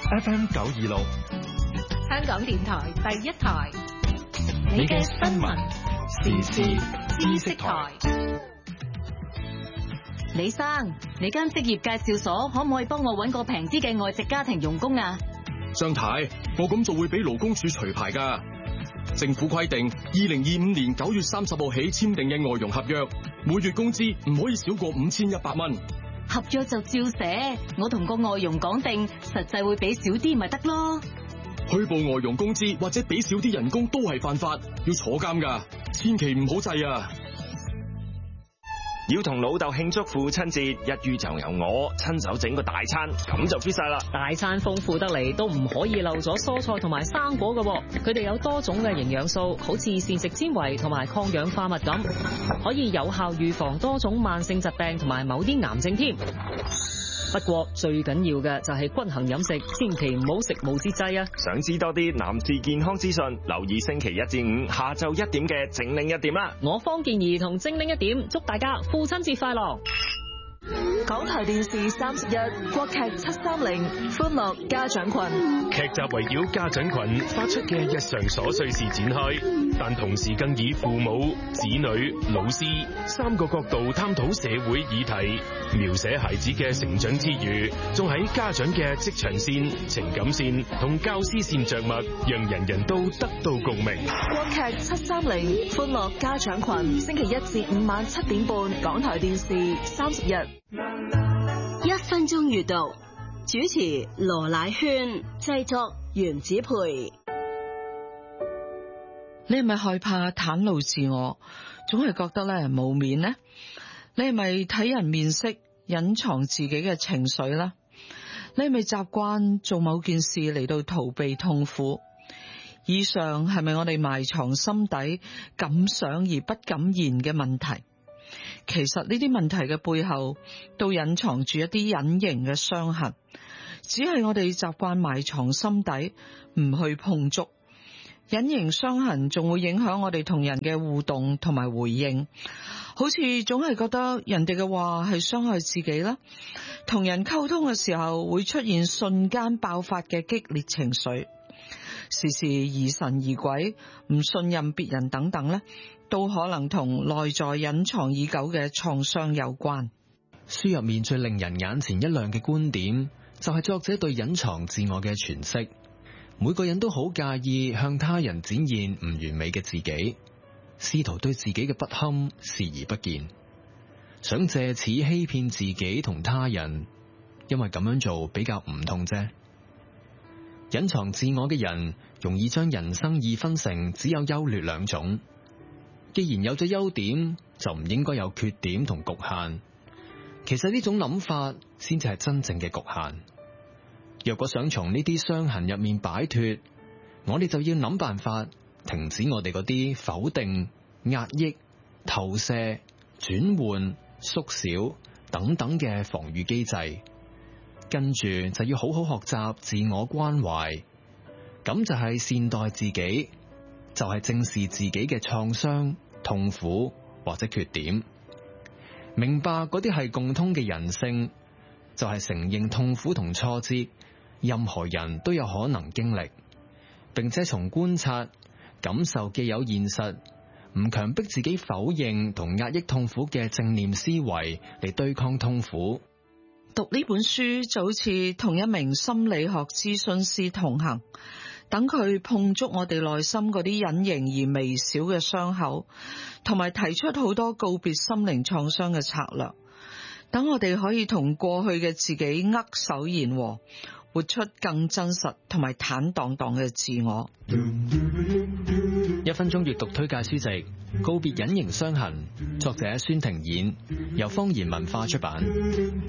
FM 926， 香港電台第一台， 你嘅新聞時事知識台。 李生，你間職業介紹所可唔可以幫我搵個平啲嘅外籍家庭傭工啊？ 張太，我咁做會俾勞工處除牌㗎。政府規定，2025年9月30號起簽訂嘅外傭合約，每月工資唔可以少過5100蚊。 合約就照寫，我同個外傭講定，實際會俾少啲咪得咯。 虛報外傭工資或者俾少啲人工都係犯法，要坐監㗎，千祈唔好制啊！ 要同老豆慶祝父親節，一於就由我親手整個大餐，咁就 fit 晒啦。 大餐豐富得嚟，都唔可以漏咗蔬菜同埋生果㗎，佢哋有多種嘅營養素，好似膳食纖維同埋抗氧化物咁，可以有效預防多種慢性疾病同埋某啲癌症添。不過最緊要嘅就係均衡飲食，千祈唔好食無節制啊！ 想知多啲男士健康資訊，留意星期1至5下晝1點嘅精靈一點啦。 我方健儀同精靈一點，祝大家父親節快樂！ 港台電視31國劇730歡樂家長群， 劇集圍繞家長群發出嘅日常瑣碎事展開，但同時更以父母、子女、老師3個角度探討社會議題，描寫孩子嘅成長之餘，仲喺家長嘅職場線、情感線同教師線着墨，讓人人都得到共鳴。 國劇730歡樂家長群，星期1至5晚7點半，港台電視30日。 1分鐘閱讀，主持羅乃萱，製作袁子培。 你係咪害怕袒露自我，總係覺得咧冇面呢？你係咪睇人面色，隱藏自己嘅情緒呢？你係咪習慣做某件事嚟到逃避痛苦？以上係咪我哋埋藏心底敢想而不敢言嘅問題？其實呢啲問題嘅背後都隱藏住一啲隱形嘅傷痕，只係我哋習慣埋藏心底，唔去碰觸。隱形傷痕仲會影響我哋同人嘅互動同埋回應，好似總係覺得人哋嘅話係傷害自己啦，同人溝通嘅時候會出現瞬間爆發嘅激烈情緒，時時疑神疑鬼，唔信任別人等等呢，都可能同內在隱藏已久嘅創傷有關。 書入面最令人眼前一亮嘅觀點，就係作者對隱藏自我嘅詮釋。每個人都好介意向他人展現唔完美嘅自己，試圖對自己嘅不堪視而不見，想借此欺騙自己同他人，因為咁樣做比較唔痛啫。隱藏自我嘅人容易將人生二分成只有優劣兩種，既然有咗優點，就唔應該有缺點同局限。其實呢種諗法先至係真正嘅局限。若果想從呢啲傷痕入面擺脫，我哋就要諗辦法停止我哋嗰啲否定、壓抑、投射、轉換、縮小等等嘅防禦機制，跟住就要好好學習自我關懷，咁就係善待自己，就係正視自己嘅創傷、痛苦或者缺點，明白嗰啲係共通嘅人性，就係承認痛苦同挫折，任何人都有可能經歷，並且從觀察、感受既有現實，唔強迫自己否認同壓抑痛苦嘅正念思維嚟對抗痛苦。 讀呢本書就好似同一名心理學諮詢師同行，等佢碰觸我哋內心嗰啲隱形而微小嘅傷口，同埋提出好多告別心靈創傷嘅策略，等我哋可以同過去嘅自己握手言和，活出更真實同埋坦蕩蕩嘅自我。 1分鐘閱讀推介書籍《告別隱形傷痕》，作者孫庭演，由方言文化出版。